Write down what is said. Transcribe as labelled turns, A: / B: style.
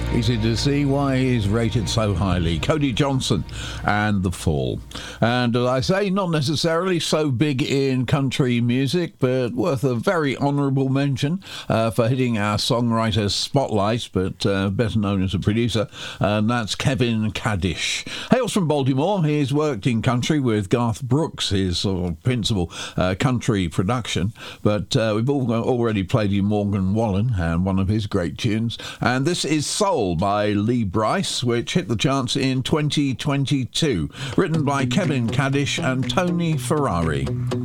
A: Easy to see why he's rated so highly. Cody Johnson and The Fall. And as I say, not necessarily so big in country music, but worth a very honourable mention for hitting our songwriter's spotlight, but better known as a producer, and that's Kevin Kaddish. Hails from Baltimore. He's worked in country with Garth Brooks, his sort of principal country production, but we've already played you Morgan Wallen and one of his great tunes, and this is Soul by Lee Brice, which hit the charts in 2022, written by Kevin Kaddish and Tony Ferrari.